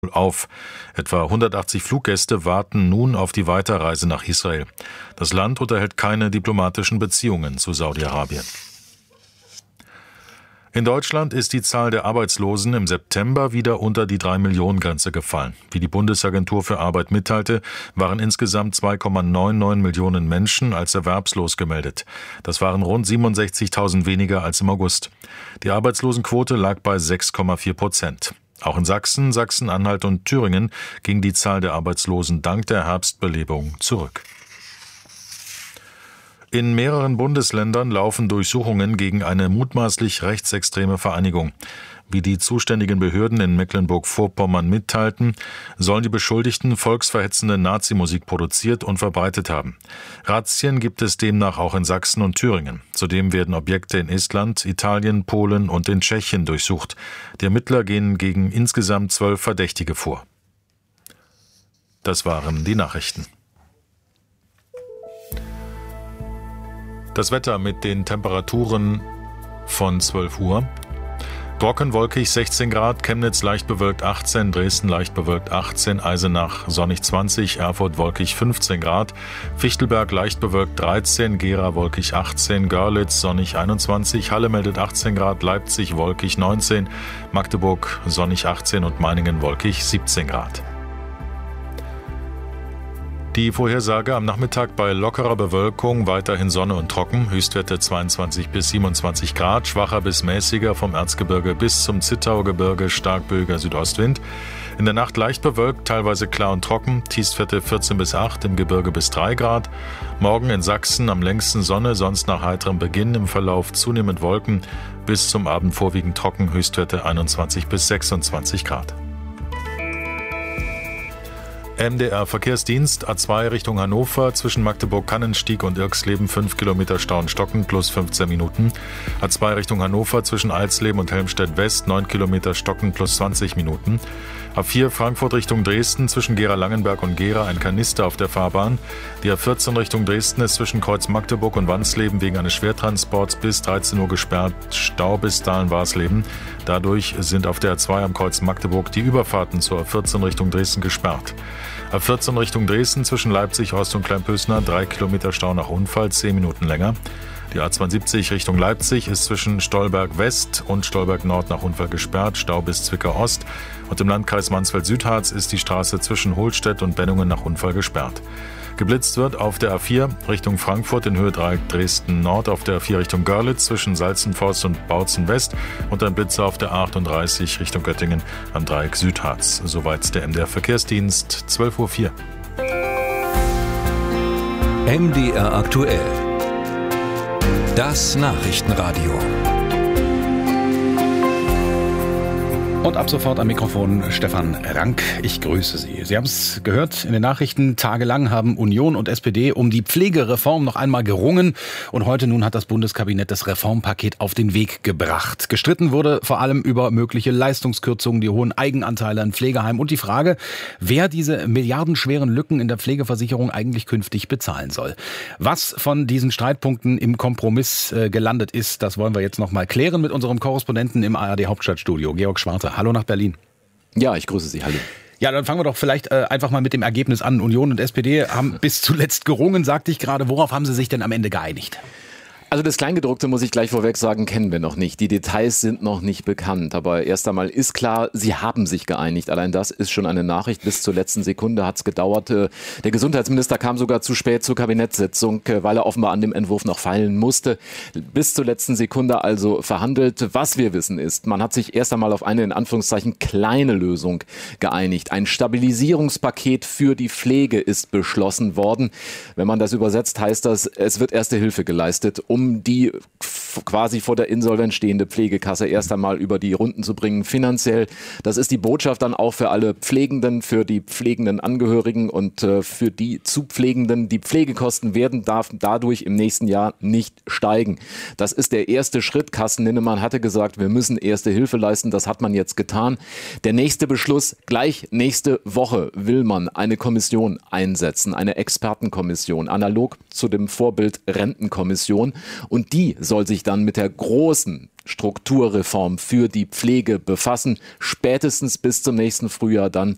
auf. Etwa 180 Fluggäste warten nun auf die Weiterreise nach Israel. Das Land unterhält keine diplomatischen Beziehungen zu Saudi-Arabien. In Deutschland ist die Zahl der Arbeitslosen im September wieder unter die 3-Millionen-Grenze gefallen. Wie die Bundesagentur für Arbeit mitteilte, waren insgesamt 2,99 Millionen Menschen als erwerbslos gemeldet. Das waren rund 67.000 weniger als im August. Die Arbeitslosenquote lag bei 6,4%. Auch in Sachsen, Sachsen-Anhalt und Thüringen ging die Zahl der Arbeitslosen dank der Herbstbelebung zurück. In mehreren Bundesländern laufen Durchsuchungen gegen eine mutmaßlich rechtsextreme Vereinigung. Wie die zuständigen Behörden in Mecklenburg-Vorpommern mitteilten, sollen die Beschuldigten volksverhetzende Nazi-Musik produziert und verbreitet haben. Razzien gibt es demnach auch in Sachsen und Thüringen. Zudem werden Objekte in Estland, Italien, Polen und in Tschechien durchsucht. Die Ermittler gehen gegen insgesamt 12 Verdächtige vor. Das waren die Nachrichten. Das Wetter mit den Temperaturen von 12 Uhr. Brocken wolkig 16 Grad, Chemnitz leicht bewölkt 18, Dresden leicht bewölkt 18, Eisenach sonnig 20, Erfurt wolkig 15 Grad, Fichtelberg leicht bewölkt 13, Gera wolkig 18, Görlitz sonnig 21, Halle meldet 18 Grad, Leipzig wolkig 19, Magdeburg sonnig 18 und Meiningen wolkig 17 Grad. Die Vorhersage am Nachmittag bei lockerer Bewölkung, weiterhin Sonne und trocken, Höchstwerte 22 bis 27 Grad, schwacher bis mäßiger vom Erzgebirge bis zum Zittaugebirge, stark böiger Südostwind. In der Nacht leicht bewölkt, teilweise klar und trocken, Tiefstwerte 14 bis 8, im Gebirge bis 3 Grad. Morgen in Sachsen am längsten Sonne, sonst nach heiterem Beginn im Verlauf zunehmend Wolken, bis zum Abend vorwiegend trocken, Höchstwerte 21 bis 26 Grad. MDR Verkehrsdienst, A2 Richtung Hannover, zwischen Magdeburg-Kannenstieg und Irxleben 5 Kilometer Stau-Stocken plus 15 Minuten. A2 Richtung Hannover, zwischen Alsleben und Helmstedt West 9 Kilometer Stocken plus 20 Minuten. A4 Frankfurt Richtung Dresden, zwischen Gera-Langenberg und Gera ein Kanister auf der Fahrbahn. Die A14 Richtung Dresden ist zwischen Kreuz Magdeburg und Wansleben wegen eines Schwertransports bis 13 Uhr gesperrt, Stau bis Dahlen-Warsleben. Dadurch sind auf der A2 am Kreuz Magdeburg die Überfahrten zur A14 Richtung Dresden gesperrt. A14 Richtung Dresden zwischen Leipzig, Horst und Kleinpösner 3 Kilometer Stau nach Unfall, 10 Minuten länger. Die A72 Richtung Leipzig ist zwischen Stolberg West und Stolberg Nord nach Unfall gesperrt, Stau bis Zwickau Ost. Und im Landkreis Mansfeld-Südharz ist die Straße zwischen Holstedt und Bennungen nach Unfall gesperrt. Geblitzt wird auf der A4 Richtung Frankfurt in Höhe Dreieck Dresden Nord, auf der A4 Richtung Görlitz zwischen Salzenforst und Bautzen West und ein Blitzer auf der A38 Richtung Göttingen am Dreieck Südharz. Soweit der MDR Verkehrsdienst, 12.04 Uhr. MDR aktuell. Das Nachrichtenradio. Und ab sofort am Mikrofon Stefan Rank. Ich grüße Sie. Sie haben es gehört in den Nachrichten. Tagelang haben Union und SPD um die Pflegereform noch einmal gerungen. Und heute nun hat das Bundeskabinett das Reformpaket auf den Weg gebracht. Gestritten wurde vor allem über mögliche Leistungskürzungen, die hohen Eigenanteile an Pflegeheimen und die Frage, wer diese milliardenschweren Lücken in der Pflegeversicherung eigentlich künftig bezahlen soll. Was von diesen Streitpunkten im Kompromiss gelandet ist, das wollen wir jetzt noch mal klären mit unserem Korrespondenten im ARD Hauptstadtstudio, Georg Schwarzer. Hallo nach Berlin. Ja, ich grüße Sie. Hallo. Ja, dann fangen wir doch vielleicht einfach mal mit dem Ergebnis an. Union und SPD haben bis zuletzt gerungen, sagte ich gerade. Worauf haben sie sich denn am Ende geeinigt? Also das Kleingedruckte, muss ich gleich vorweg sagen, kennen wir noch nicht. Die Details sind noch nicht bekannt. Aber erst einmal ist klar, sie haben sich geeinigt. Allein das ist schon eine Nachricht. Bis zur letzten Sekunde hat es gedauert. Der Gesundheitsminister kam sogar zu spät zur Kabinettssitzung, weil er offenbar an dem Entwurf noch feilen musste. Bis zur letzten Sekunde also verhandelt. Was wir wissen ist, man hat sich erst einmal auf eine in Anführungszeichen kleine Lösung geeinigt. Ein Stabilisierungspaket für die Pflege ist beschlossen worden. Wenn man das übersetzt, heißt das, es wird erste Hilfe geleistet, um die quasi vor der Insolvenz stehende Pflegekasse erst einmal über die Runden zu bringen, finanziell. Das ist die Botschaft dann auch für alle Pflegenden, für die pflegenden Angehörigen und für die zu Pflegenden. Die Pflegekosten werden dadurch im nächsten Jahr nicht steigen. Das ist der erste Schritt. Carsten Linnemann hatte gesagt, wir müssen erste Hilfe leisten. Das hat man jetzt getan. Der nächste Beschluss, gleich nächste Woche will man eine Kommission einsetzen, eine Expertenkommission, analog zu dem Vorbild Rentenkommission. Und die soll sich dann mit der großen Strukturreform für die Pflege befassen, spätestens bis zum nächsten Frühjahr dann